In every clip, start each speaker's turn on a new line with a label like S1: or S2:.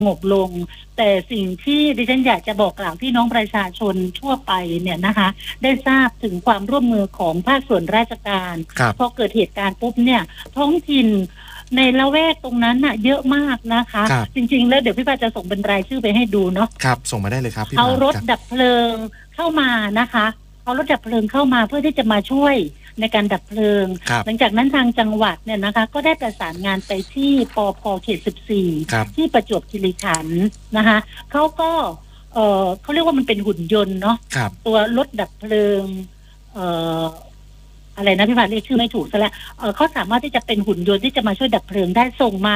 S1: งบลงแต่สิ่งที่ดิฉันอยากจะบอกกล่าวพี่น้องประชาชนทั่วไปเนี่ยนะคะได้ทราบถึงความร่วมมือของภาคส่วนราชการพอเกิดเหตุการณ์ปุ๊บเนี่ยท้องถิ่นในละแวกตรงนั้นน่ะเยอะมากนะคะจริงๆแล้วเดี๋ยวพี่ปาจะส่งเป็นรายชื่อไปให้ดูเนาะ
S2: ครับส่งมาได้เลยครับพี่
S1: เอารถดับเพลิงเข้ามานะคะเอารถดับเพลิงเข้ามาเพื่อที่จะมาช่วยในการดับเพลิงหลังจากนั้นทางจังหวัดเนี่ยนะคะก็ได้ประสานงานไปที่ปภ.เขต 14ที่ประจวบคีรีขันธ์นะคะเขาก็เขาเรียกว่ามันเป็นหุ่นยนต์เนาะตัวรถดับเพลิงอะไรนะพี่พาเรียกชื่อไม่ถูกซะแล้วเขาสามารถที่จะเป็นหุ่นยนต์ที่จะมาช่วยดับเพลิงได้ส่งมา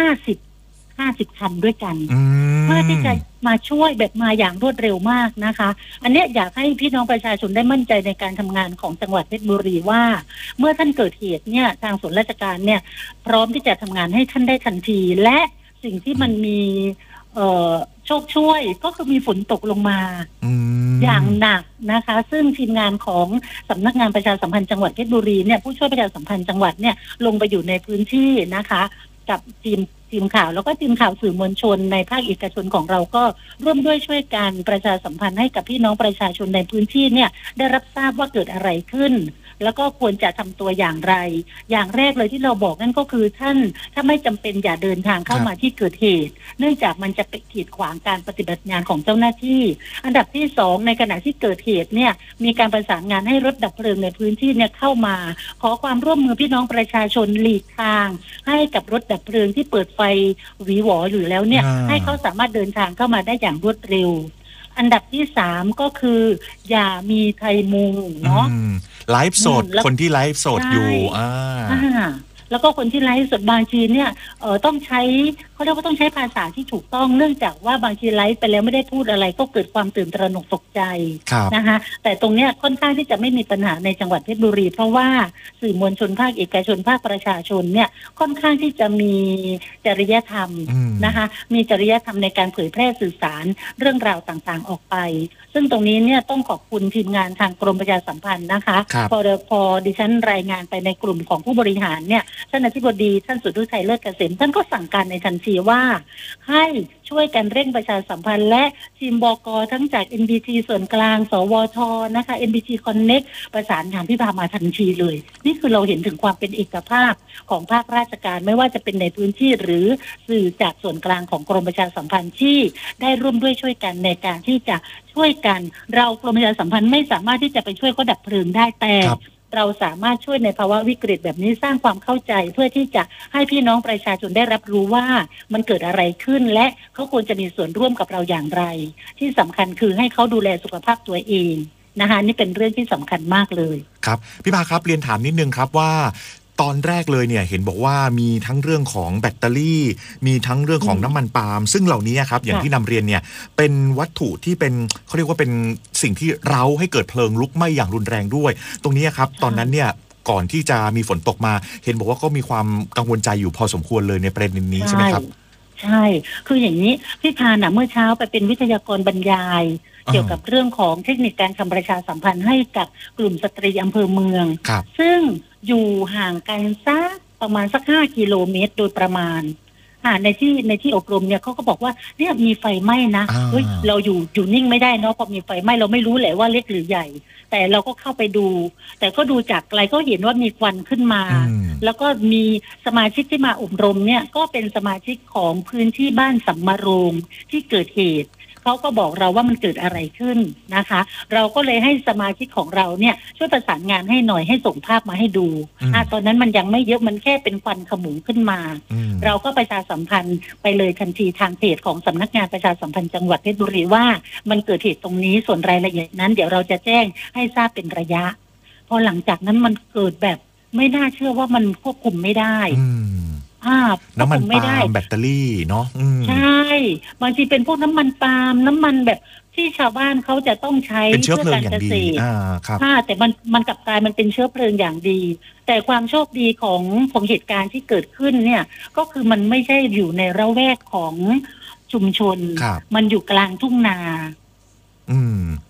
S1: 50คันด้วยกันเพื่อที่จะมาช่วยแบบมาอย่างรวดเร็วมากนะคะอันนี้อยากให้พี่น้องประชาชนได้มั่นใจในการทำงานของจังหวัดเพชรบุรีว่าเมื่อท่านเกิดเหตุเนี่ยทางส่วนราชการเนี่ยพร้อมที่จะทำงานให้ท่านได้ทันทีและสิ่งที่มันมีโชคช่วยก็คือมีฝนตกลงมาอย่างหนักนะคะซึ่งทีมงานของสำนักงานประชาสัมพันธ์จังหวัดเพชรบุรีเนี่ยผู้ช่วยประชาสัมพันธ์จังหวัดเนี่ยลงไปอยู่ในพื้นที่นะคะกับทีมข่าวแล้วก็ทีมข่าวสื่อมวลชนในภาคเอกชนของเราก็ร่วมด้วยช่วยกันประชาสัมพันธ์ให้กับพี่น้องประชาชนในพื้นที่เนี่ยได้รับทราบว่าเกิดอะไรขึ้นแล้วก็ควรจะทำตัวอย่างไรอย่างแรกเลยที่เราบอกนั่นก็คือท่านถ้าไม่จำเป็นอย่าเดินทางเข้ามาที่เกิดเหตุเนื่องจากมันจะไปกีดขวางการปฏิบัติงานของเจ้าหน้าที่อันดับที่2ในขณะที่เกิดเหตุเนี่ยมีการประสานงานให้รถดับเพลิงในพื้นที่เนี่ยเข้ามาขอความร่วมมือพี่น้องประชาชนหลีกทางให้กับรถดับเพลิงที่เปิดไฟหวีหวออยู่แล้วเนี่ยให้เขาสามารถเดินทางเข้ามาได้อย่างรวดเร็วอันดับที่3ก็คืออย่ามีไทยมุงเนาะ
S2: ไลฟ์สดคนที่ไลฟ์สดอยู่
S1: แล้วก็คนที่ไลฟ์สดบางทีเนี่ยต้องใช้เขาเรียกว่าต้องใช้ภาษาที่ถูกต้องเนื่องจากว่าบางทีไลฟ์ไปแล้วไม่ได้พูดอะไรก็เกิดความตื่นตระหนกตกใจนะคะแต่ตรงเนี้ยค่อนข้างที่จะไม่มีปัญหาในจังหวัดเพชรบุรีเพราะว่าสื่อมวลชนภาคเอกชนภาคประชาชนเนี่ยค่อนข้างที่จะมีจริยธรรมนะคะมีจริยธรรมในการเผยแพร่สื่อสารเรื่องราวต่างๆออกไปซึ่งตรงนี้เนี่ยต้องขอบคุณทีมงานทางกรมประชาสัมพันธ์นะคะพอดิฉันรายงานไปในกลุ่มของผู้บริหารเนี่ยท่านอธิบดีท่านสุทธิชัยเลิศเกษมท่านก็สั่งการในทันทีว่าให้ช่วยกันเร่งประชาสัมพันธ์และทีมบก.ทั้งจาก NBT ส่วนกลางสวทนะคะ NBT Connect ประสานงานพี่พามาทันทีเลยนี่คือเราเห็นถึงความเป็นเอกภาพของภาคราชการไม่ว่าจะเป็นในพื้นที่หรือสื่อจากส่วนกลางของกรมประชาสัมพันธ์ที่ได้ร่วมด้วยช่วยกันในการที่จะช่วยกันเรากรมประชาสัมพันธ์ไม่สามารถที่จะไปช่วยเขาดับเพลิงได้แต่เราสามารถช่วยในภาวะวิกฤตแบบนี้สร้างความเข้าใจเพื่อที่จะให้พี่น้องประชาชนได้รับรู้ว่ามันเกิดอะไรขึ้นและเขาควรจะมีส่วนร่วมกับเราอย่างไรที่สำคัญคือให้เขาดูแลสุขภาพตัวเองนะคะนี่เป็นเรื่องที่สำคัญมากเลย
S2: ครับพี่ภาครับเรียนถามนิดนึงครับว่าตอนแรกเลยเนี่ยเห็นบอกว่ามีทั้งเรื่องของแบตเตอรี่มีทั้งเรื่องของน้ำมันปาล์มซึ่งเหล่านี้ครับอย่างที่นำเรียนเนี่ยเป็นวัตถุที่เป็นเขาเรียกว่าเป็นสิ่งที่เร้าให้เกิดเพลิงลุกไหม้อย่างรุนแรงด้วยตรงนี้ครับตอนนั้นเนี่ยก่อนที่จะมีฝนตกมาเห็นบอกว่าก็มีความกังวลใจอยู่พอสมควรเลยในประเด็นนี้ใช่ไหมครับ
S1: ใช่คืออย่างนี้พี่พานะเมื่อเช้าไปเป็นวิทยากรบรรยายเกี่ยวกับเรื่องของเทคนิคการทำประชาสัมพันธ์ให้กับกลุ่มสตรีอำเภอเมืองซึ่งอยู่ห่างกันสักประมาณสัก5 กิโลเมตรโดยประมาณในที่อบรมเนี่ยเขาก็บอกว่าเนี่ยมีไฟไหม้นะเฮ้ยเราอยู่นิ่งไม่ได้เนาะพอมีไฟไหม้เราไม่รู้แหละว่าเล็กหรือใหญ่แต่เราก็เข้าไปดูแต่ก็ดูจากไกลก็เห็นว่ามีควันขึ้นมาแล้วก็มีสมาชิกที่มาอบรมเนี่ยก็เป็นสมาชิกของพื้นที่บ้านสัมมาโรงที่เกิดเหตุเขาก็บอกเราว่ามันเกิดอะไรขึ้นนะคะเราก็เลยให้สมาชิกของเราเนี่ยช่วยประสานงานให้หน่อยให้ส่งภาพมาให้ดูตอนนั้นมันยังไม่เยอะมันแค่เป็นควันขโมงขึ้นมาเราก็ประชาสัมพันธ์ไปเลยทันทีทางเพจของสำนักงานประชาสัมพันธ์จังหวัดเพชรบุรีว่ามันเกิดเหตุตรงนี้ส่วนรายละเอียดนั้นเดี๋ยวเราจะแจ้งให้ทราบเป็นระยะพอหลังจากนั้นมันเกิดแบบไม่น่าเชื่อว่ามันควบคุมไม่ได้
S2: น้ำมันปาล์มแบตเตอรี่เนาะ
S1: ใช่บางทีเป็นพวกน้ำมันปาล์มน้ำมันแบบที่ชาวบ้านเขาจะต้องใช้
S2: เพื่อการเกษตร
S1: แต่มันกลับกลายมันเป็นเชื้อเพลิงอย่างดีแต่ความโชคดีของเหตุการณ์ที่เกิดขึ้นเนี่ยก็คือมันไม่ใช่อยู่ในระแวกของชุมชนมันอยู่กลางทุ่งนา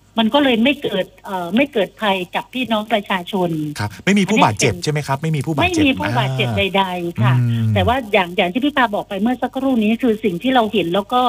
S1: มันก็เลยไม่เกิดภัยกับพี่น้องประชาชน
S2: ครับไม่มีผู้บาดเจ็บใช่ไหมครับไม่มีผู้บาดเจ็บ
S1: ไม่มีผู้บาดเจ็บใดๆค่ะแต่ว่าอย่างที่พี่ปาบอกไปเมื่อสักครู่นี้คือสิ่งที่เราเห็นแล้วก็